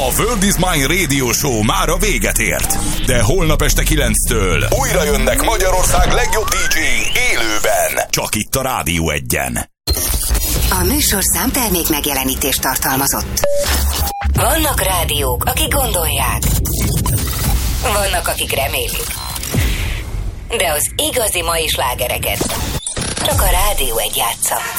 A World is Mine Radio Show már a véget ért. De holnap este 9-től újra jönnek Magyarország legjobb DJ-i élőben. Csak itt a Rádió Egyen. A műsorszám termék megjelenítést tartalmazott. Vannak rádiók, akik gondolják. Vannak, akik remélik. De az igazi mai slágereket csak a Rádió Egy játsza.